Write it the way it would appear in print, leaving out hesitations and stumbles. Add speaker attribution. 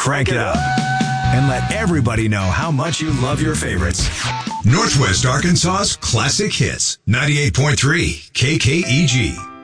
Speaker 1: crank it up and let everybody know how much you love your favorites.
Speaker 2: Northwest Arkansas's Classic Hits, 98.3 KKEG.